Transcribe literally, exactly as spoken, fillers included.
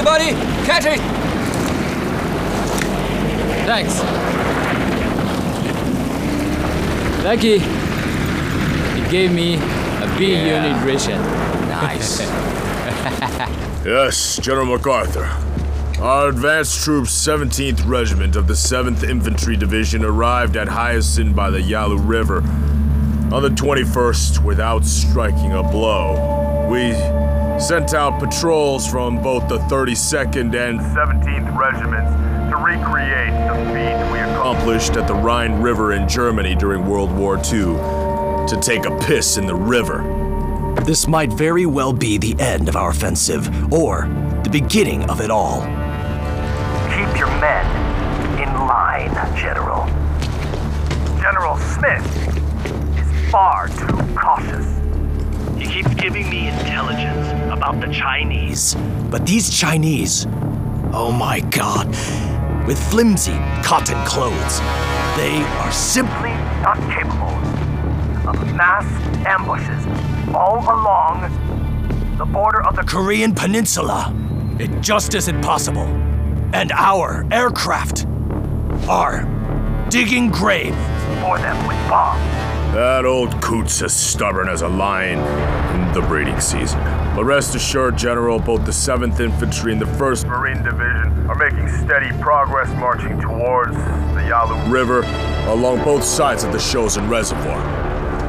Okay, buddy, catch it! Thanks. Lucky, he gave me a B Yeah. unit ration. Nice. Yes, General MacArthur. Our advanced troops seventeenth Regiment of the seventh Infantry Division arrived at Hyacinth by the Yalu River on the twenty-first without striking a blow. We sent out patrols from both the thirty-second and seventeenth Regiments to recreate the feat we accomplished at the Rhine River in Germany during World War Two, to take a piss in the river. This might very well be the end of our offensive, or the beginning of it all. Keep your men in line, General. General Smith is far too cautious. He keeps giving me intelligence about the Chinese. But these Chinese, oh my God, with flimsy cotton clothes, they are simply Not capable of mass ambushes all along the border of the Korean Peninsula. It just isn't possible. And our aircraft are digging grave for them with bombs. That old coot's as stubborn as a lion in the breeding season. But rest assured, General, both the seventh Infantry and the first Marine Division are making steady progress marching towards the Yalu River along both sides of the Chosin Reservoir.